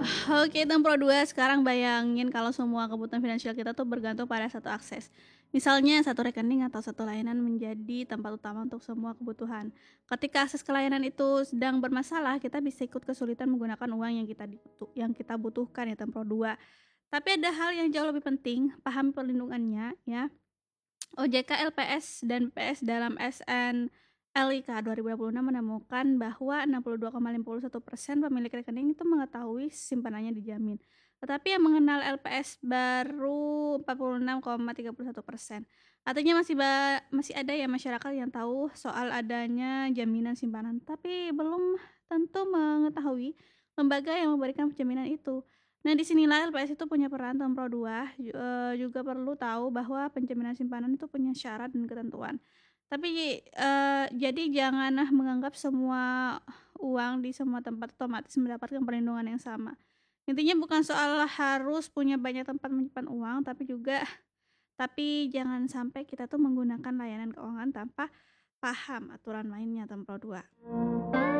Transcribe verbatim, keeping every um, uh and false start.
Oke, Tempro dua sekarang bayangin kalau semua kebutuhan finansial kita tuh bergantung pada satu akses. Misalnya satu rekening atau satu layanan menjadi tempat utama untuk semua kebutuhan. Ketika akses ke layanan itu sedang bermasalah, kita bisa ikut kesulitan menggunakan uang yang kita dibutuh yang kita butuhkan ya Tempro dua. Tapi ada hal yang jauh lebih penting, pahami perlindungannya ya. O J K, L P S, dan B P S dalam S N L I K dua ribu dua puluh enam menemukan bahwa enam puluh dua koma lima puluh satu persen pemilik rekening itu mengetahui simpanannya dijamin. Tetapi yang mengenal L P S baru empat puluh enam koma tiga puluh satu persen. Artinya masih ba masih ada ya masyarakat yang tahu soal adanya jaminan simpanan, tapi belum tentu mengetahui lembaga yang memberikan jaminan itu. Nah, disinilah L P S itu punya peran Tempro dua, ju eee, juga perlu tahu bahwa penjaminan simpanan itu punya syarat dan ketentuan. Tapi, eee, jadi janganlah menganggap semua uang di semua tempat otomatis mendapatkan perlindungan yang sama. Intinya bukan soal harus punya banyak tempat menyimpan uang, tapi juga tapi jangan sampai kita tuh menggunakan layanan keuangan tanpa paham aturan mainnya Tempro dua.